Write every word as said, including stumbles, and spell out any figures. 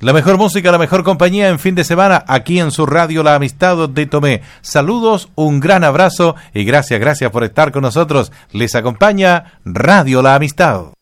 La mejor música, la mejor compañía en fin de semana, aquí en su radio La Amistad de Tomé. Saludos, un gran abrazo y gracias, gracias por estar con nosotros. Les acompaña Radio La Amistad.